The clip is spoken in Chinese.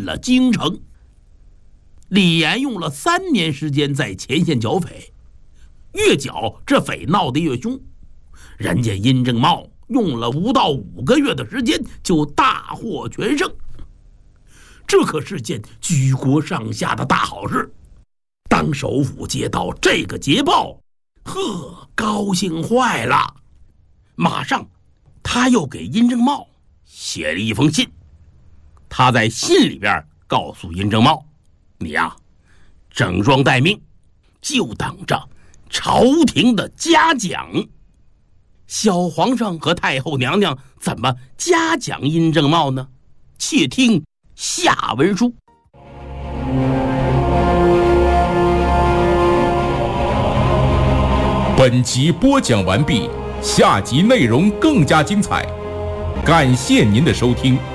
进了京城。李严用了3年时间在前线剿匪，越剿这匪闹得越凶。人家殷正茂用了不到5个月的时间就大获全胜，这可是件举国上下的大好事。当首府接到这个捷报，高兴坏了。马上他又给殷正茂写了一封信。他在信里边告诉殷正茂，你呀，整装待命，就等着朝廷的嘉奖。小皇上和太后娘娘怎么嘉奖殷正茂呢？且听下文书。 本集播讲完毕，下集内容更加精彩，感谢您的收听。